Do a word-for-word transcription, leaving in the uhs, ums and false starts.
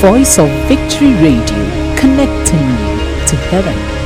Voice of Victory Radio, connecting you to heaven.